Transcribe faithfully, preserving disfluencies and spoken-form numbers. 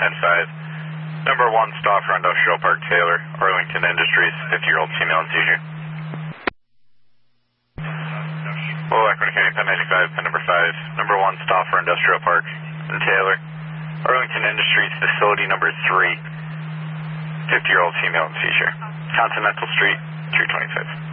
ten five. Number one, stop for Industrial Park Taylor, Arlington Industries, fifty-year-old female in seizure. Low Acronym County, ten ninety-five, pen number five. Number one, stop for Industrial Park in Taylor, Arlington Industries, facility number three, fifty-year-old female in seizure. Continental Street, three twenty-five.